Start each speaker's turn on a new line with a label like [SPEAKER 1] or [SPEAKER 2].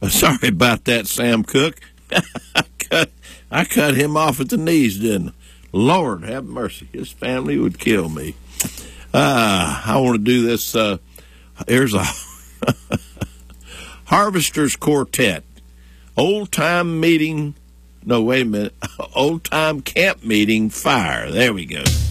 [SPEAKER 1] Sorry about that, Sam Cooke. I cut him off at the knees, didn't I? Lord have mercy. His family would kill me. I want to do this. Here's a Harvesters Quartet. Old-time meeting. No, wait a minute. Old-time camp meeting fire. There we go.